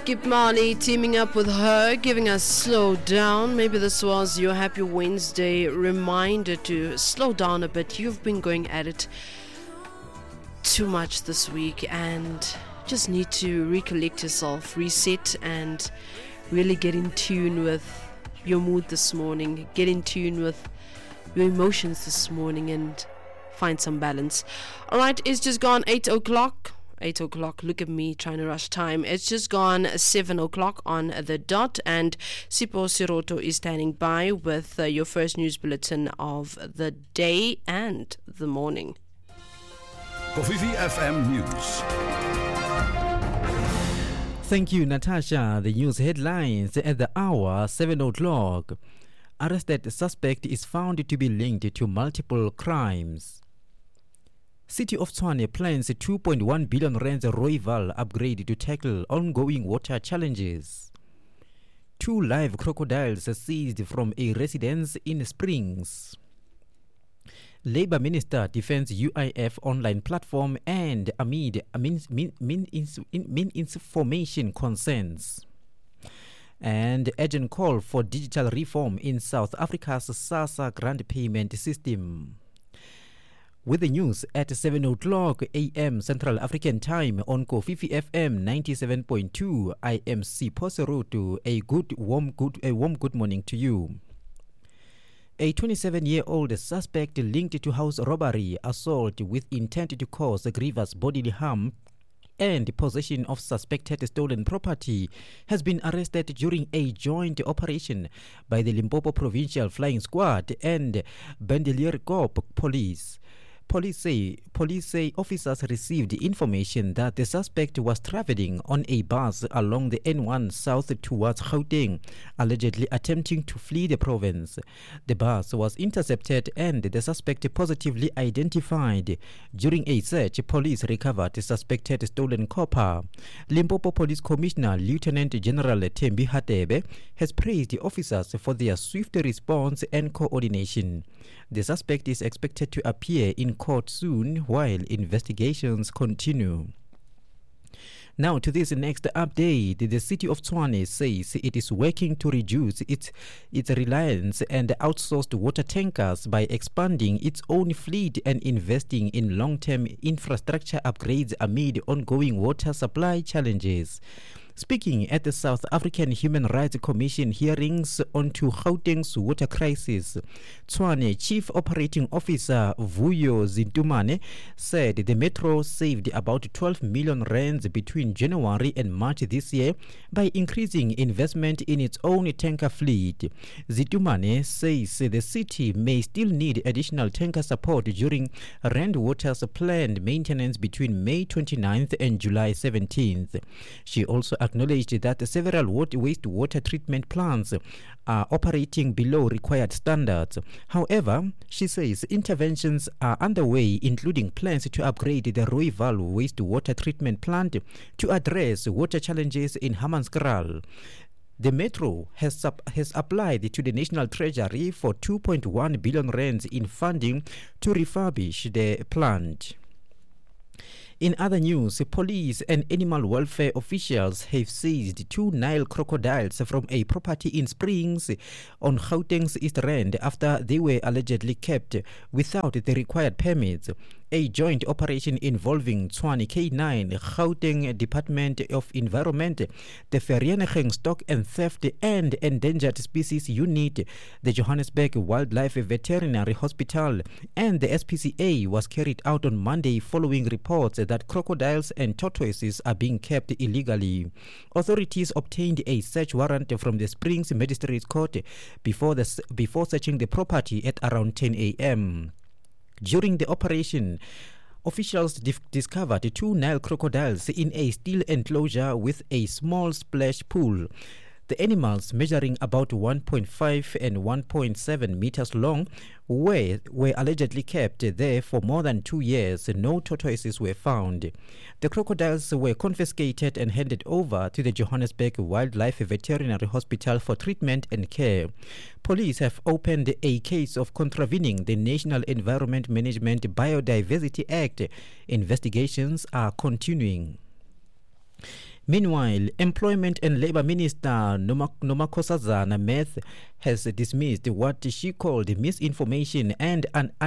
Skip Marley teaming up with her, giving us Slow Down. Maybe this was your Happy Wednesday reminder to slow down a bit. You've been going at it too much this week and just need to recollect yourself, reset, and really get in tune with your mood this morning, get in tune with your emotions this morning and find some balance. Alright, it's just gone 8 o'clock. 8 o'clock, look at me trying to rush time. It's just gone 7 o'clock on the dot, and Sipho Siroto is standing by with your first news bulletin of the day and the morning. Kofifi FM News. Thank you, Natasha. The news headlines at the hour, 7 o'clock. Arrested suspect is found to be linked to multiple crimes. City of Tshwane plans a 2.1 billion rand Rooiwal upgrade to tackle ongoing water challenges. 2 live crocodiles seized from a residence in Springs. Labour Minister defends UIF online platform and amid misinformation concerns. And urgent call for digital reform in South Africa's SASSA grant payment system. With the news at 7 o'clock a.m. Central African Time on Kofifi FM 97.2, I am Sipho Siroto. A warm good morning to you. A 27-year-old suspect linked to house robbery, assault with intent to cause grievous bodily harm, and possession of suspected stolen property has been arrested during a joint operation by the Limpopo Provincial Flying Squad and Bendelier-Kop Police. Police say officers received information that the suspect was traveling on a bus along the N1 south towards Gauteng, allegedly attempting to flee the province. The bus was intercepted and the suspect positively identified. During a search, police recovered the suspected stolen copper. Limpopo Police Commissioner Lieutenant General Thembi Hatebe has praised the officers for their swift response and coordination. The suspect is expected to appear in court soon while investigations continue. Now to this next update. The city of Tshwane says it is working to reduce its reliance and outsourced water tankers by expanding its own fleet and investing in long-term infrastructure upgrades amid ongoing water supply challenges. Speaking at the South African Human Rights Commission hearings onto Gauteng's water crisis, Tshwane Chief Operating Officer Vuyo Zintumane said the metro saved about 12 million rands between January and March this year by increasing investment in its own tanker fleet. Zintumane says the city may still need additional tanker support during Rand Water's planned maintenance between May 29th and July 17th. She also acknowledged that several wastewater treatment plants are operating below required standards. However, she says interventions are underway, including plans to upgrade the Rooiwal wastewater treatment plant to address water challenges in Hammanskraal. The Metro has applied to the National Treasury for 2.1 billion rands in funding to refurbish the plant. In other news, police and animal welfare officials have seized 2 Nile crocodiles from a property in Springs on Gauteng's East Rand after they were allegedly kept without the required permits. A joint operation involving Tshwane K9, Gauteng Department of Environment, the Vereeniging Stock and Theft and Endangered Species Unit, the Johannesburg Wildlife Veterinary Hospital, and the SPCA was carried out on Monday following reports that crocodiles and tortoises are being kept illegally. Authorities obtained a search warrant from the Springs Magistrates Court before searching the property at around 10 a.m. During the operation, officials discovered 2 Nile crocodiles in a steel enclosure with a small splash pool. The animals, measuring about 1.5 and 1.7 meters long, were allegedly kept there for more than 2 years. No tortoises were found. The crocodiles were confiscated and handed over to the Johannesburg Wildlife Veterinary Hospital for treatment and care. Police have opened a case of contravening the National Environment Management Biodiversity Act. Investigations are continuing. Meanwhile, Employment and Labour Minister Nomakosazana Meth has dismissed what she called misinformation and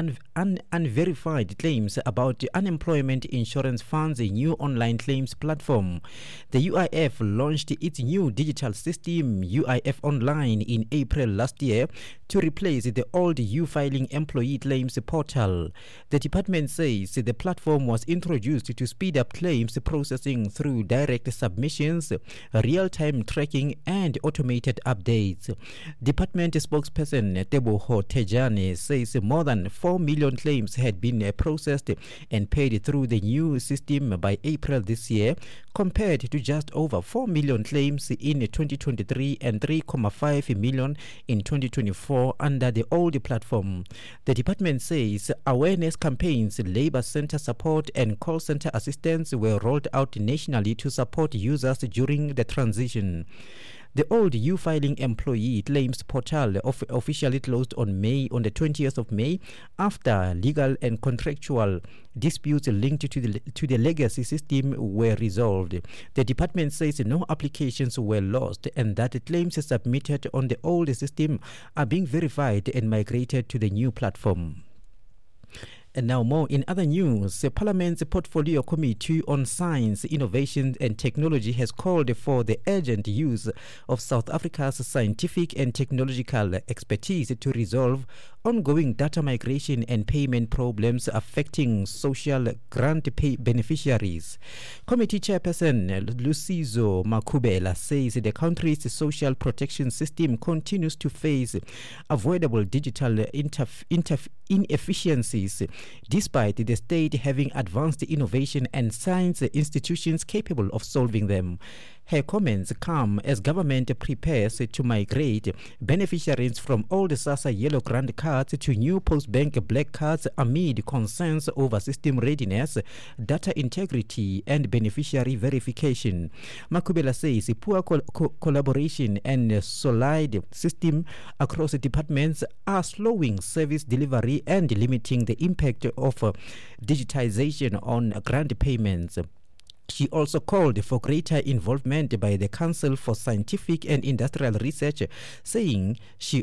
unverified claims about the Unemployment Insurance Fund's new online claims platform. The UIF launched its new digital system, UIF Online, in April last year to replace the old U-Filing employee claims portal. The department says the platform was introduced to speed up claims processing through direct submissions, real-time tracking, and automated updates. Department spokesperson Teboho Tejane says more than 4 million claims had been processed and paid through the new system by April this year, compared to just over 4 million claims in 2023 and 3.5 million in 2024 under the old platform. The department says awareness campaigns, labor center support, and call center assistance were rolled out nationally to support users during the transition. The old U-Filing employee claims portal officially closed on the 20th of May after legal and contractual disputes linked to the legacy system were resolved. The department says no applications were lost and that claims submitted on the old system are being verified and migrated to the new platform. And now more in other news. Parliament's Portfolio Committee on Science, Innovation and Technology has called for the urgent use of South Africa's scientific and technological expertise to resolve ongoing data migration and payment problems affecting social grant pay beneficiaries. Committee Chairperson Lusizo Makubela says the country's social protection system continues to face avoidable digital inefficiencies, despite the state having advanced innovation and science institutions capable of solving them. Her comments come as government prepares to migrate beneficiaries from old SASSA yellow grant cards to new Postbank black cards amid concerns over system readiness, data integrity, and beneficiary verification. Makubela says poor collaboration and solid system across departments are slowing service delivery and limiting the impact of digitization on grant payments. She also called for greater involvement by the Council for Scientific and Industrial Research, saying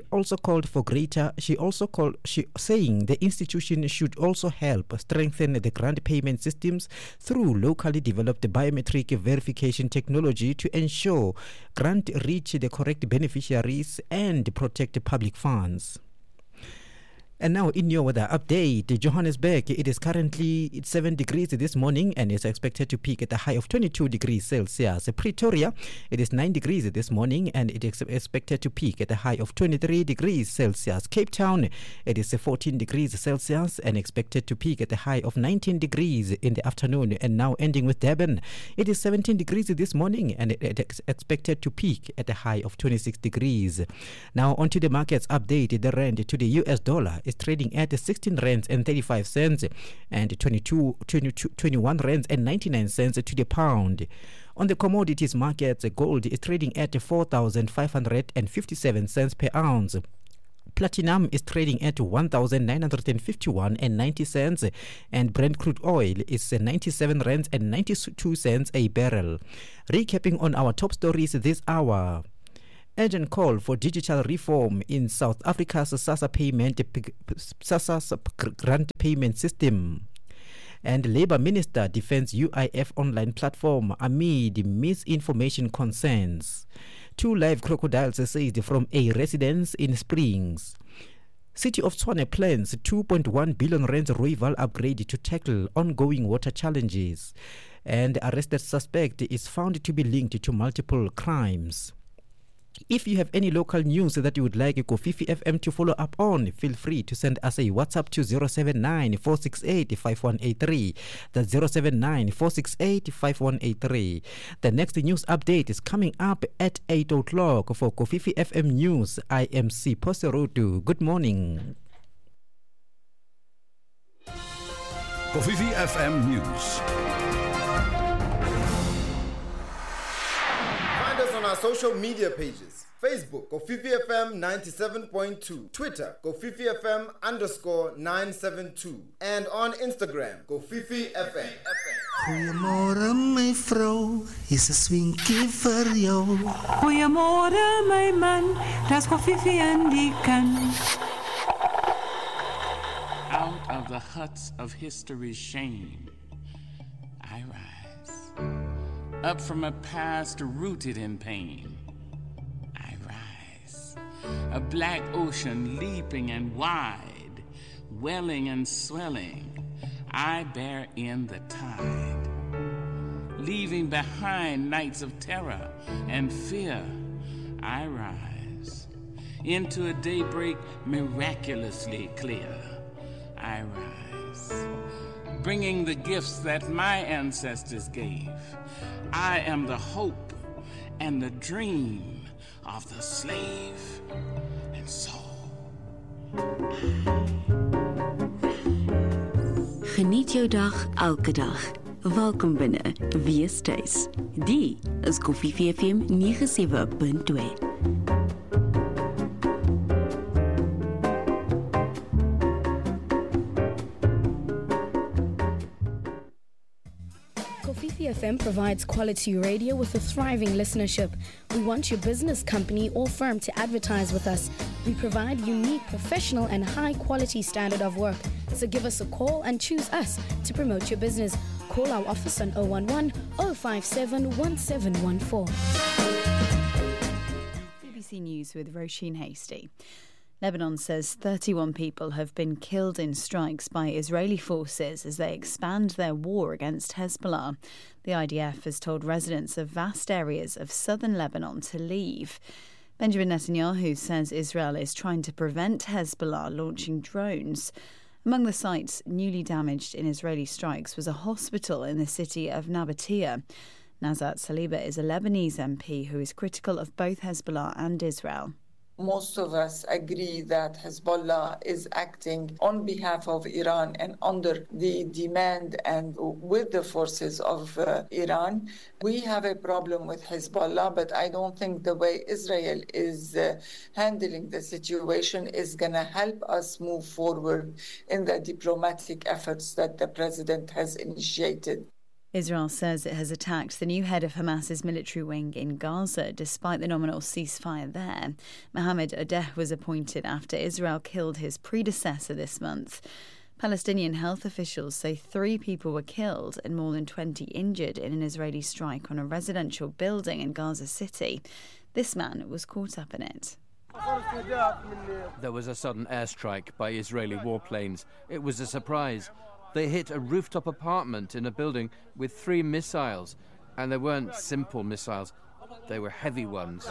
the institution should also help strengthen the grant payment systems through locally developed biometric verification technology to ensure grant reach the correct beneficiaries and protect public funds. And now in your weather update, Johannesburg, it is currently 7 degrees this morning and is expected to peak at a high of 22 degrees Celsius. Pretoria, it is 9 degrees this morning and it is expected to peak at a high of 23 degrees Celsius. Cape Town, it is 14 degrees Celsius and expected to peak at a high of 19 degrees in the afternoon. And now ending with Durban, it is 17 degrees this morning and it is expected to peak at a high of 26 degrees. Now onto the markets update. The rand to the US dollar is trading at 16 rands and 35 cents and 21 rands and 99 cents to the pound. On the commodities markets, gold is trading at 4,557 cents per ounce. Platinum is trading at 1,951 and 90 cents, and Brent crude oil is 97 rands and 92 cents a barrel. Recapping on our top stories this hour. Urgent call for digital reform in South Africa's SASSA grant payment system. And Labour Minister defends UIF online platform amid misinformation concerns. 2 live crocodiles seized from a residence in Springs. City of Tshwane plans 2.1 billion rands Rooiwal upgrade to tackle ongoing water challenges. And arrested suspect is found to be linked to multiple crimes. If you have any local news that you would like Kofifi FM to follow up on, feel free to send us a WhatsApp to 079-468-5183. That's 079-468-5183. The next news update is coming up at 8 o'clock. For Kofifi FM News, I am C. Poserotu. Good morning. Kofifi FM News. On our social media pages: Facebook, Kofifi FM 97.2, Twitter, Kofifi FM _972, and on Instagram, Kofifi FM. Goeiemôre my vrou, is 'n swinkie vir jou. Goeiemôre my man, daar's koffie in die kan. Out of the huts of history's shame, I rise. Up from a past rooted in pain, I rise. A black ocean leaping and wide, welling and swelling, I bear in the tide. Leaving behind nights of terror and fear, I rise. Into a daybreak miraculously clear, I rise. Bringing the gifts that my ancestors gave, I am the hope and the dream of the slave and soul. Geniet jou dag elke dag. Welkom binne. Wees tuis. Die is Koffie FM 97.2. Kofifi FM provides quality radio with a thriving listenership. We want your business, company, or firm to advertise with us. We provide unique, professional, and high-quality standard of work. So give us a call and choose us to promote your business. Call our office on 011-057-1714. BBC News with Roisin Hasty. Lebanon says 31 people have been killed in strikes by Israeli forces as they expand their war against Hezbollah. The IDF has told residents of vast areas of southern Lebanon to leave. Benjamin Netanyahu says Israel is trying to prevent Hezbollah launching drones. Among the sites newly damaged in Israeli strikes was a hospital in the city of Nabatea. Nazat Saliba is a Lebanese MP who is critical of both Hezbollah and Israel. Most of us agree that Hezbollah is acting on behalf of Iran and under the demand and with the forces of Iran. We have a problem with Hezbollah, but I don't think the way Israel is handling the situation is going to help us move forward in the diplomatic efforts that the president has initiated. Israel says it has attacked the new head of Hamas's military wing in Gaza despite the nominal ceasefire there. Mohammed Odeh was appointed after Israel killed his predecessor this month. Palestinian health officials say 3 people were killed and more than 20 injured in an Israeli strike on a residential building in Gaza City. This man was caught up in it. There was a sudden airstrike by Israeli warplanes. It was a surprise. They hit a rooftop apartment in a building with 3 missiles, and they weren't simple missiles, they were heavy ones.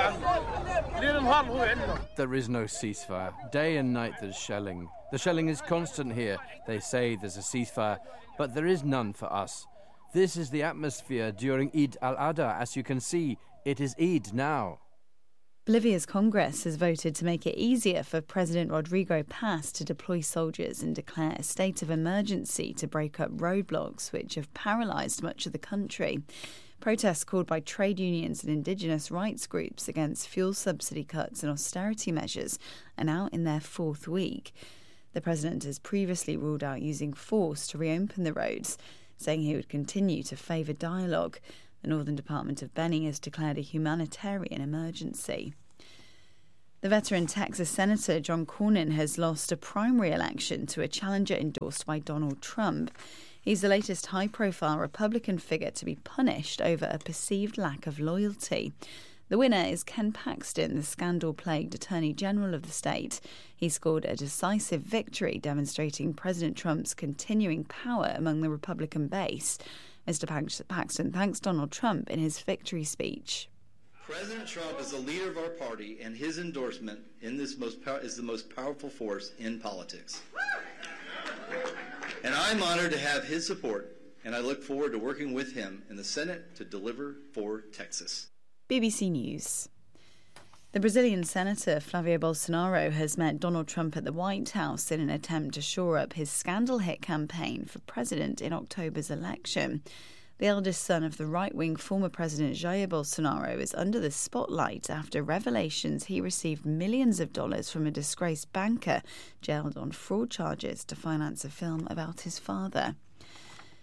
There is no ceasefire. Day and night there's shelling. The shelling is constant here. They say there's a ceasefire, but there is none for us. This is the atmosphere during Eid al-Adha. As you can see, it is Eid now. Bolivia's Congress has voted to make it easier for President Rodrigo Paz to deploy soldiers and declare a state of emergency to break up roadblocks which have paralysed much of the country. Protests called by trade unions and indigenous rights groups against fuel subsidy cuts and austerity measures are now in their 4th week. The president has previously ruled out using force to reopen the roads, saying he would continue to favour dialogue. The Northern Department of Beni has declared a humanitarian emergency. The veteran Texas Senator John Cornyn has lost a primary election to a challenger endorsed by Donald Trump. He's the latest high-profile Republican figure to be punished over a perceived lack of loyalty. The winner is Ken Paxton, the scandal-plagued Attorney General of the state. He scored a decisive victory, demonstrating President Trump's continuing power among the Republican base. Mr. Paxton thanks Donald Trump in his victory speech. President Trump is the leader of our party, and his endorsement in this is the most powerful force in politics. And I'm honored to have his support, and I look forward to working with him in the Senate to deliver for Texas. BBC News. The Brazilian Senator Flavio Bolsonaro has met Donald Trump at the White House in an attempt to shore up his scandal-hit campaign for president in October's election. The eldest son of the right-wing former President Jair Bolsonaro is under the spotlight after revelations he received millions of dollars from a disgraced banker jailed on fraud charges to finance a film about his father.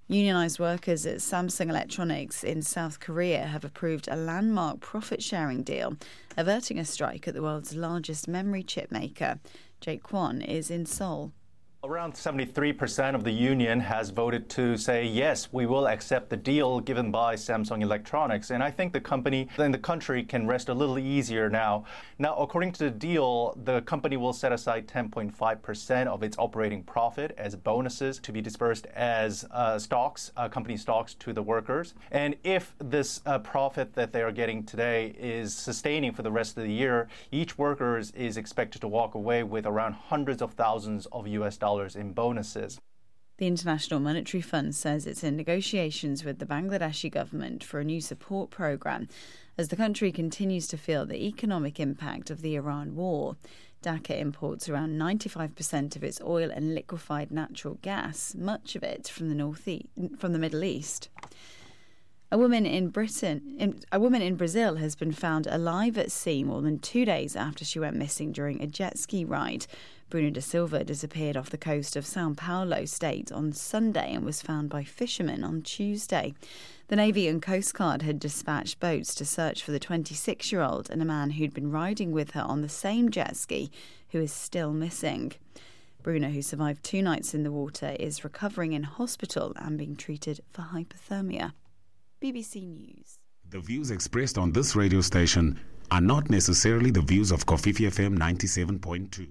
Unionised workers at Samsung Electronics in South Korea have approved a landmark profit-sharing deal, averting a strike at the world's largest memory chip maker. Jake Kwon is in Seoul. Around 73% of the union has voted to say, yes, we will accept the deal given by Samsung Electronics. And I think the company and the country can rest a little easier now. Now, according to the deal, the company will set aside 10.5% of its operating profit as bonuses to be dispersed as company stocks to the workers. And if this profit that they are getting today is sustaining for the rest of the year, each worker is expected to walk away with around hundreds of thousands of US dollars in bonuses. The International Monetary Fund says it's in negotiations with the Bangladeshi government for a new support program as the country continues to feel the economic impact of the Iran war. Dhaka imports around 95% of its oil and liquefied natural gas, much of it from the Middle East. A woman in Brazil has been found alive at sea more than 2 days after she went missing during a jet ski ride. Bruno da Silva disappeared off the coast of São Paulo state on Sunday and was found by fishermen on Tuesday. The Navy and Coast Guard had dispatched boats to search for the 26-year-old and a man who'd been riding with her on the same jet ski, who is still missing. Bruno, who survived 2 nights in the water, is recovering in hospital and being treated for hypothermia. BBC News. The views expressed on this radio station are not necessarily the views of Kofifi FM 97.2.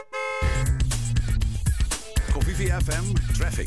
Kofifi FM Traffic.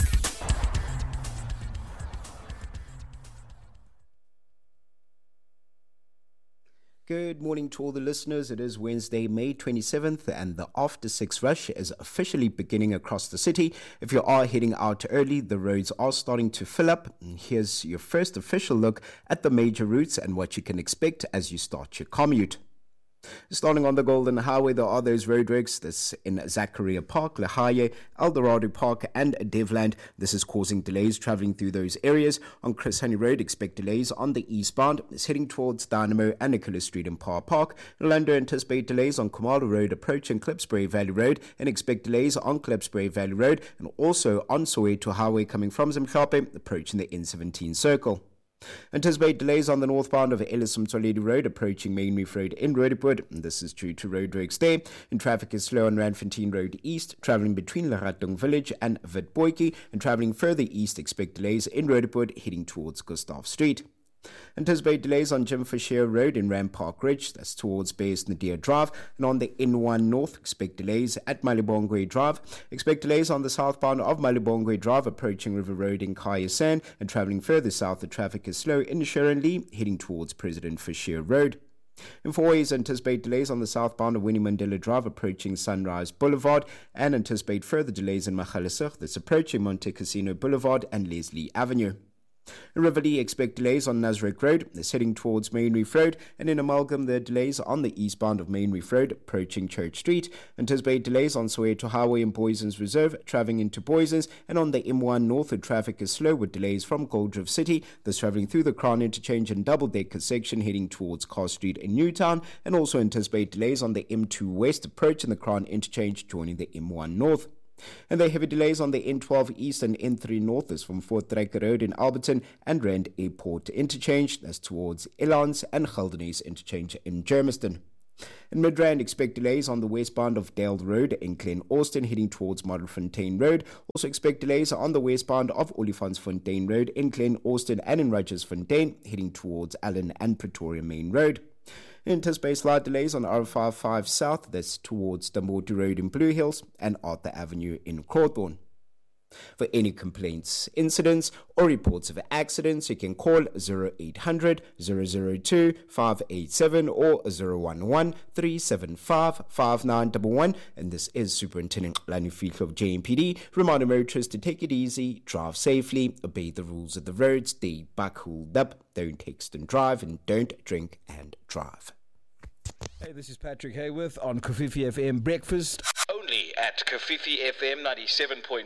Good morning to all the listeners. It is Wednesday, May 27th, and the After 6 rush is officially beginning across the city. If you are heading out early, the roads are starting to fill up. And here's your first official look at the major routes and what you can expect as you start your commute. Starting on the Golden Highway, there are those roadworks. This in Zachariah Park, La Haye, Eldorado Park and Devland. This is causing delays travelling through those areas. On Chris Honey Road, expect delays on the eastbound. It's heading towards Dynamo and Nicholas Street in Power Park. In Orlando, anticipate delays on Kumalo Road approaching Klipsbury Valley Road and expect delays on Klipsbury Valley Road and also on Soweto Highway coming from Zimhlape approaching the N17 circle. Anticipate delays on the northbound of Ellis Mtoledi Road approaching Main Reef Road in Roodepoort. This is due to roadworks there. And traffic is slow on Randfontein Road East, travelling between Laratung Village and Witbooi. And travelling further east, expect delays in Roodepoort heading towards Gustav Street. Anticipate delays on Jim Fisher Road in Ram Park Ridge, that's towards Bayes Nadir Drive, and on the N1 North, expect delays at Malibongwe Drive. Expect delays on the southbound of Malibongwe Drive approaching River Road in Kayasan, and travelling further south, the traffic is slow in Sharon Lee, heading towards President Fisher Road. In Fourways, anticipate delays on the southbound of Winnie Mandela Drive approaching Sunrise Boulevard, and anticipate further delays in Magaliesig, that's approaching Monte Casino Boulevard and Leslie Avenue. In Rivoli, expect delays on Nasrec Road, that's heading towards Main Reef Road, and in Amalgam, there are delays on the eastbound of Main Reef Road, approaching Church Street. Anticipate delays on Soweto Highway and Boysons Reserve, travelling into Boysons, and on the M1 North, the traffic is slow with delays from Goldrift City, that's travelling through the Crown Interchange and Double-Decker section, heading towards Carr Street in Newtown, and also anticipate delays on the M2 West, approaching the Crown Interchange, joining the M1 North. And there are heavy delays on the N12 East and N3 North, as from Fort Trekker Road in Alberton and Rand Airport Interchange, that's towards Elans and Geldenhuys Interchange in Germiston. In Midrand, expect delays on the westbound of Dale Road in Glen Austin, heading towards Modderfontein Road. Also expect delays on the westbound of Olifantsfontein Road in Glen Austin and in Roggersfontein, heading towards Allen and Pretoria Main Road. Anticipate slight delays on R55 South, that's towards Damoti Road in Blue Hills and Arthur Avenue in Crawthorne. For any complaints, incidents or reports of accidents, you can call 0800 002 587 or 011 375 5911. And this is Superintendent Lani Fitlo of JMPD, reminding motorists to take it easy, drive safely, obey the rules of the road, stay buckled up, don't text and drive, and don't drink and drive. Hey, this is Patrick Hayworth on Kofifi FM Breakfast. Only at Kofifi FM 97.2.